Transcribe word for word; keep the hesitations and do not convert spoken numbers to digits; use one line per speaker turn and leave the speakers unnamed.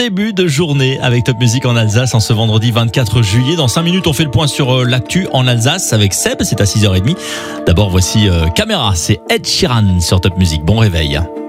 début de journée avec Top Music en Alsace en ce vendredi vingt-quatre juillet. Dans cinq minutes, on fait le point sur l'actu en Alsace avec Seb, c'est à six heures trente. D'abord, voici euh, Caméra, c'est Ed Sheeran sur Top Music. Bon réveil.